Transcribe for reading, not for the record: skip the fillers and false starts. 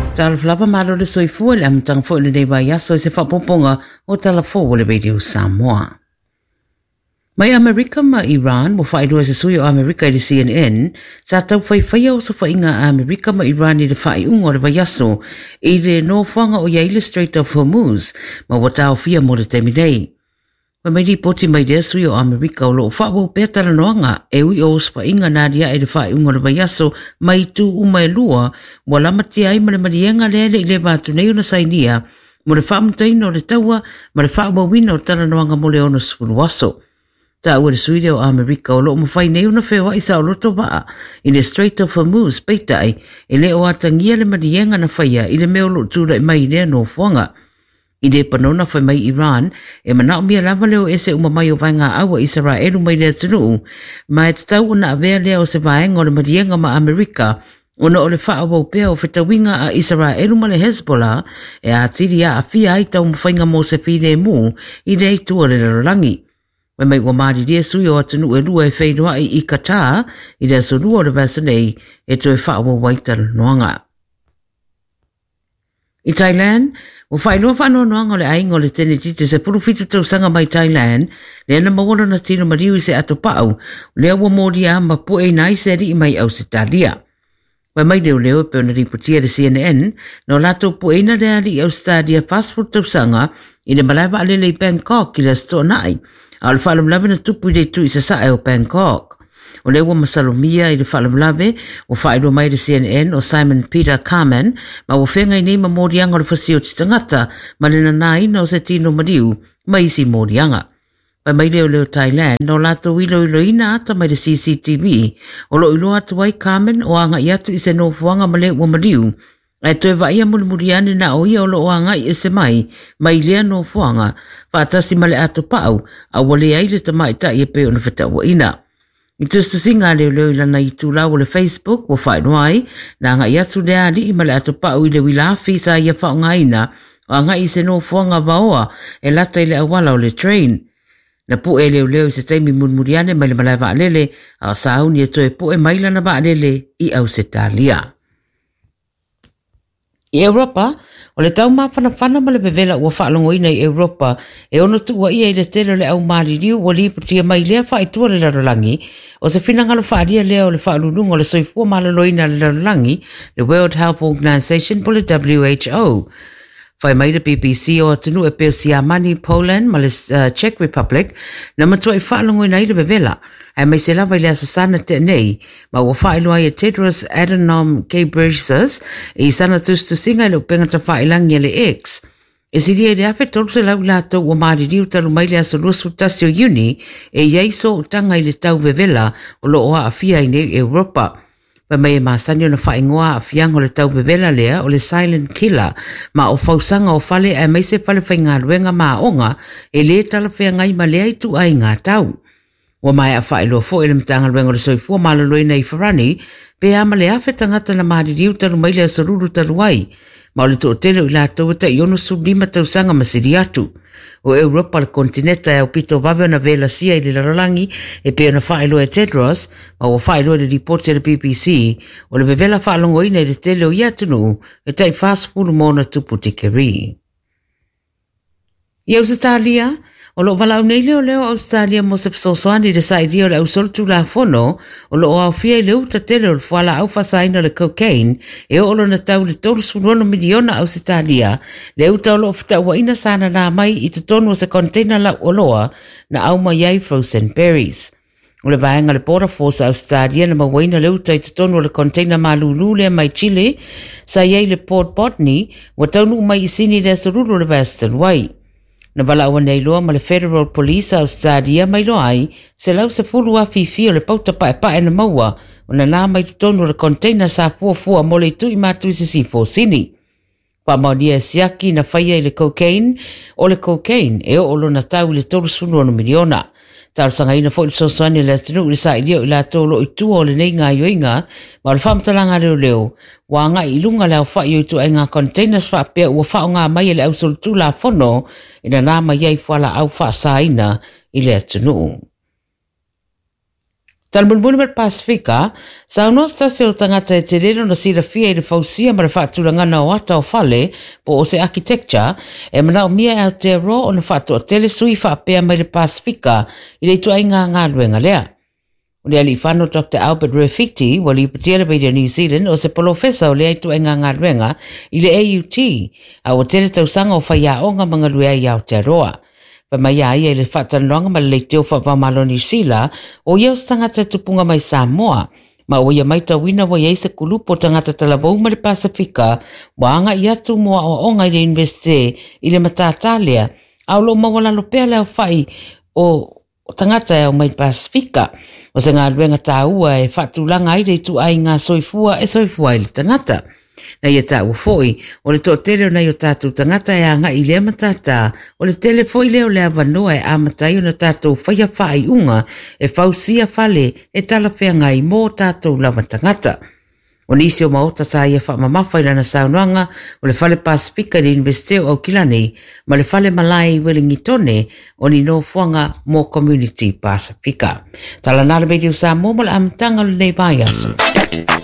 Tala flapa malo le soifua le amtang fo le deiwa yaso se whapoponga o tala fo le Radio Samoa. Mai Amerika ma Iran mo whaidua se sui o Amerika i le CNN sa tau whaiwhaia o sa whainga Amerika ma Iran i le whaiunga le wayaso i le no whanga o Yaile Strait of Hormuz ma watao fia mo le teminei. Mai di poti mai le sui o Amerika o lo whawo petara noanga e ui o sa whainga nadia i le whaiunga le wayaso mai tu umai lua wa lamati ai ma le marienga lele i le vatu nei una sainia mo le whaamutaina o le taua ma le whaamawina o tala noanga mo le ono spuruaso. Ta ua le sui o Amerika o lo mawhai nei una whewa i sa o loto waa i le Strait of Hormuz peitai e le o atangia le marienga na whaia i le meo lo tura i mai lea no whanga. I le panona whai mai Iran, e manao mia lava leo ese umamai o vainga awa Israelu mai lea tunu, ma e tatau una avea lea o se vaenga o le marienga ma Amerika, ona o le wha awau pea o whetawinga a Israelu ma le Hezbollah, e a tiri a fia ai tau mwhainga mo se whine mu, i le itua le rarangi. Wai mai ua maari rea sui o atunu e lua e whainua i Qatar, i le aso lua o le vasanei, e to e wha awau waitar noanga. I Thailand, o whainua whanau noanga le ainga o le tenetite se purufitu tau sanga mai Thailand, le ana mawana na tino mariu i se ato pau, lea ua mori a ma pue nai se ri i mai au se talia. Wai mai leo leo pe ona ripotia le CNN, no lato pue na lea ri au se talia passport tau sanga, i le malaiwa alele i Bangkok i le sto nai, a le whalamlawe na tupu i le tu i sa sae o Bangkok. O le ua masalomia i le whalamlawe o whaidua mai le CNN o Simon Peter Carman ma o whenga i nei ma morianga le whasio titangata ma le nanaina o se tino mariu ma isi morianga. Pai mai leo Thailand no lato ilo ina ata mai le CCTV o lo ilo atu ai Carman o anga i atu i se no fuanga ma le ua mariu e toe vaia muriani na o ia o lo anga i ese mai lea no fuanga whaatasi ma le ato pau a wale ai le tamaita i e pe o na whetaua ina. I tustu singa leo ilana i tūla o le Facebook o whainoai na anga i atu lea li i male ato pau i le wilafi sa ia whaonga ina o anga i se no fuanga vaoa e lata i le awala o le train. Na pu e leo i se taimi muriane mai le malai vaalele a sauni e toe pu e maila na vaalele i au se talia. I Europa, o le tau mawhanawhana ma le bevela ua whaalongoina i Europa e ono tua ia i le tele le au maririu o li patia mai lea whaitua le larolangi o se whinangalo whaaria lea o le whaalununga o le soifua malaloina le larolangi le World Health Organization po le WHO. Whai mai le BBC o atunu e peo Siamani, Poland ma le Czech Republic na matua i whaalongoina i le bevela. Ai mai se lava i lea Susana Tenei, ma ua whaelua i Tedros Adhanom Ghebreyesus i sana tustu singa i le upengata whaelangi le X. E siri e le afe tolu se lau lato ua maaririu talu mai lea solusu tasio uni e iaiso o tanga i le tau vevela o lo oa afia i ne Europa. Pa mai e maasani o na whaingoa afiango le tau vevela lea o le silent killer ma o fausanga o fale e mai se fale whainga ruenga maa onga e le tala whaingai ma lea i tu ai ngā tau. Wa mai a whaelua fo ele mtanga luengo le soifua malaloina i Wharani, pe ama le afe tangata na maaririu talu mai lea saruru talu ai, ma o le to tele i la tauata i ono su lima tausanga masiri atu. O Europa le kontineta e o pito vave na vela sia i le larolangi e pe ona whaelua e Tedros, ma o whaelua le reporte le BBC, o le bevela whaalongoina i le tele o iatunu e tai whaasapulu mona tupu te keri. I Australia, o lo walau nei leo Australia mo se fsosoani le saidia o le ausoltu la fono, o lo au fia i leu ta tele o le fuala au fasaina le cocaine, e o lo na tau le tolu sunono miliona Australia, leu tau lo fita waina sana na mai i te tonu o se container la oloa na au mai ai frozen berries. O le vaenga le Border Force Australia na mawaina leu ta i te tonu o le container malulu le mai Chile, sa iei le Port Botany, wa taunu mai i sini le sururu le Western Way. Na wala awa nei loa ma le Federal Police Australia mai loa ai, se lau se fulu a fifi o le pauta pae na maua, o na nā mai tutonu le container sa fua mo le tui mātui se sifo sini. Pa maunia e siaki na whaia i le cocaine, o le cocaine e o lo na tau le tolu sunu ono miliona. Tau sanga ina fo il sosoani le atinu i sa ilio i la tolo i tua o le nei ngā yoinga, ma le whamtalanga leo, wa ngā ilunga leo wha i tu ai ngā containers wha pia ua wha o ngā mai le au solutu la fono, ina nā mai ai whala au wha sa ina i le atinu. Talmunbuni mal Pasifika, sa no stasi o tangata e te rero na sira fia i le fausia ma le whaatulangana o ata o fale po o se architecture e mana o mia e Aotearoa o na whaatu o tele sui whaapea mai le Pasifika i le tu ainga ngā luenga lea. O le ali whano Dr. Albert Refiti, wali patia le Beida New Zealand o se professor o le ai tu ainga ngā luenga i le AUT, a o tele tausanga o whaia o ngā mga luea i Aotearoa. Pamaya ia le whatanronga ma le teo whawamalo ni Sila o iau tangata tupunga mai Samoa ma o ia maita wina wa ia isa kulupo tangata talavou ma le Pasifika wa anga ia tu moa o onga i le investe i le matatalea au lo mawala lo pea leo whai o tangata e o mai Pasifika o se ngā luenga tāua e whatulanga i le tu ai ngā soifua e soifua i le tangata. Na ia tā ua foi, o le tō tele o nei o tātou tangata e anga i lea matata, o le tele foi leo lea wanoa e amatai o na tātou whaia whai unga e whausia whale e talawhea ngai mō tātou lava tangata. O nisi o maota sa ia whamamawhai lana saunuanga o le whale Pasifika i le Universiteo au Kilani, ma le whale Malai Wellingtone o ni no fuanga mō Community Pasifika. Tala nara medio sa mō mala amatanga le nei vai aso.